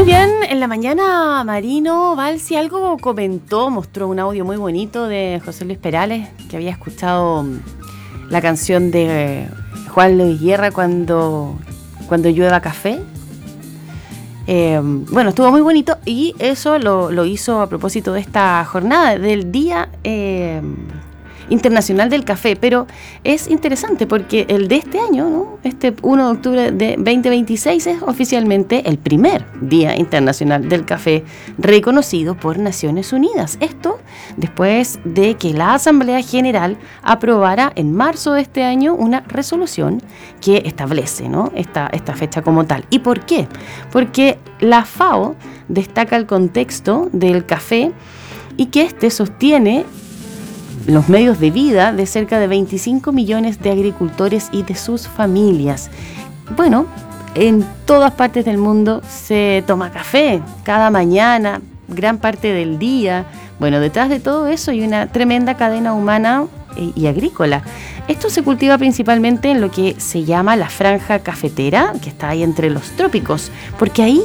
Muy bien, en la mañana Marino Balsi algo comentó, mostró un audio muy bonito de José Luis Perales, que había escuchado la canción de Juan Luis Guerra cuando llueva café. Bueno, estuvo muy bonito y eso lo hizo a propósito de esta jornada del Día Internacional del Café, pero es interesante porque el de este año, ¿no? Este 1 de octubre de 2026 es oficialmente el primer Día Internacional del Café reconocido por Naciones Unidas. Esto después de que la Asamblea General aprobara en marzo de este año una resolución que establece, ¿no? esta fecha como tal. ¿Y por qué? Porque la FAO destaca el contexto del café y que este sostiene los medios de vida de cerca de 25 millones de agricultores y de sus familias. Bueno, en todas partes del mundo se toma café cada mañana, gran parte del día. Bueno, detrás de todo eso hay una tremenda cadena humana y agrícola. Esto se cultiva principalmente en lo que se llama la franja cafetera, que está ahí entre los trópicos, porque ahí